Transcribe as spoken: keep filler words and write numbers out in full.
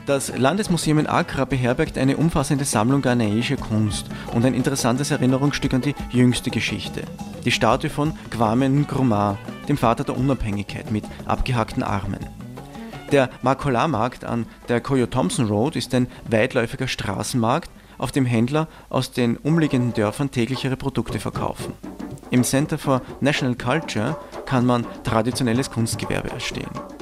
Das Landesmuseum in Accra beherbergt eine umfassende Sammlung ghanaischer Kunst und ein interessantes Erinnerungsstück an die jüngste Geschichte. Die Statue von Kwame Nkrumah, dem Vater der Unabhängigkeit mit abgehackten Armen. Der Makola-Markt an der Koyo Thompson Road ist ein weitläufiger Straßenmarkt, auf dem Händler aus den umliegenden Dörfern täglich ihre Produkte verkaufen. Im Center for National Culture kann man traditionelles Kunstgewerbe erstehen.